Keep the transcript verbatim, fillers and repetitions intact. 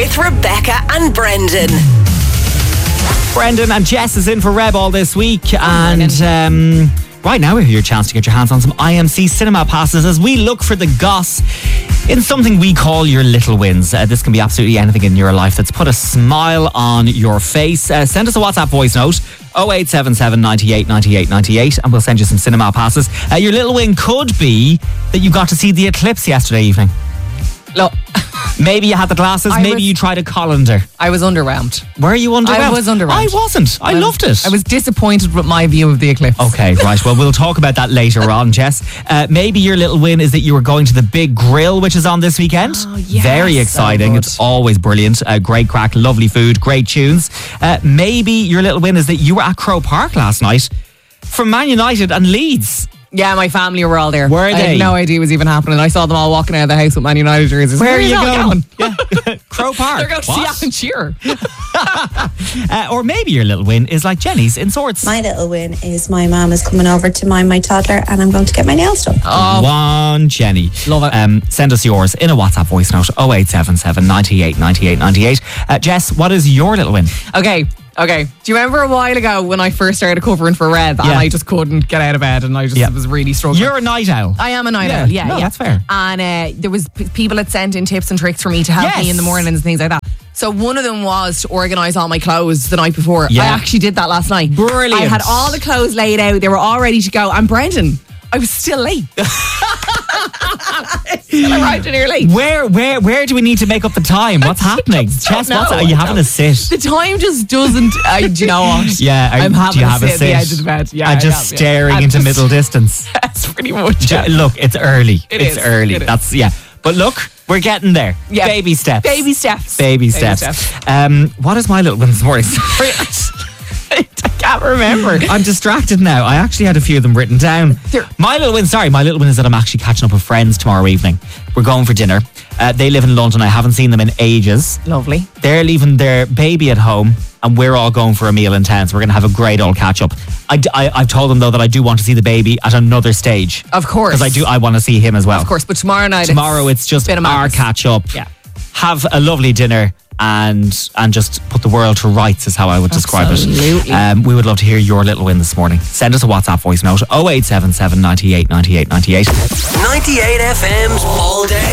with Rebecca and Brendan. Brendan and Jess is in for Reb all this week, and um, right now we have your chance to get your hands on some I M C cinema passes as we look for the goss in something we call your little wins. Uh, this can be absolutely anything in your life that's put a smile on your face. Uh, send us a WhatsApp voice note oh eight seven seven, ninety-eight, ninety-eight, ninety-eight and we'll send you some cinema passes. Uh, your little win could be that you got to see the eclipse yesterday evening. Look, maybe you had the glasses, I maybe was- you tried a colander. I was underwhelmed. Were you underwhelmed? I was underwhelmed. I wasn't. I, loved it. I was disappointed with my view of the eclipse. Okay, right. Well, we'll talk about that later on, Jess. Uh, maybe your little win is that you were going to the Big Grill, which is on this weekend. Oh, yes. Very exciting. So good. It's always brilliant. Uh, great crack, lovely food, great tunes. Uh, maybe your little win is that you were at Croke Park last night for Man United and Leeds. Yeah, my family were all there. Were I they? had no idea it was even happening. I saw them all walking out of the house with Man United jerseys. Where are you all going? Yeah. Croke Park. They're going to see Alan Shearer. Uh, or maybe your little win is like Jenny's in Swords. My little win is my mum is coming over to mind my toddler and I'm going to get my nails done. Oh, One Jenny. Love it. Um, send us yours in a WhatsApp voice note oh eight seven seven, ninety-eight, ninety-eight, ninety-eight. Uh, Jess, what is your little win? okay. Okay. Do you remember a while ago when I first started covering for Red and Yeah. I just couldn't get out of bed and I just Yeah. was really struggling? You're a night owl. I am a night Yeah. owl, yeah, No, yeah. that's fair. And uh, there was p- people that sent in tips and tricks for me to help Yes. me in the mornings and things like that. So one of them was to organise all my clothes the night before. Yeah. I actually did that last night. Brilliant. I had all the clothes laid out. They were all ready to go. And Brendan, I was still late. Still arrived in here late. Where, where, where do we need to make up the time? What's happening? just don't Jess, what's, know. are you I having a sit? The time just doesn't. I, do you know what? Yeah, are, I'm having do you a have sit a at sit? the edge of the bed. Yeah, and I just have, yeah. staring I'm into just- middle distance. That's pretty much Ja- it. Look, it's early. It it's is. early. It is. That's yeah. But look, we're getting there. Yeah. Baby steps. Baby steps. Baby steps. steps. Um, what is my little one this morning? Sorry, I can't remember. I'm distracted now. I actually had a few of them written down. There- My little win, sorry, my little win is that I'm actually catching up with friends tomorrow evening. We're going for dinner. Uh, they live in London. I haven't seen them in ages. Lovely. They're leaving their baby at home and we're all going for a meal in town. So we're going to have a great old catch up. I, d- I, I've told them though that I do want to see the baby at another stage. Of course. Because I do, I want to see him as well. Of course, but tomorrow night. Tomorrow it's just bit of our madness. catch up. Yeah. Have a lovely dinner and and just put the world to rights is how I would describe Absolutely. it. Um, we would love to hear your little win this morning. Send us a WhatsApp voice note oh eight seven seven, ninety-eight, ninety-eight, ninety-eight. ninety-eight F M's All Day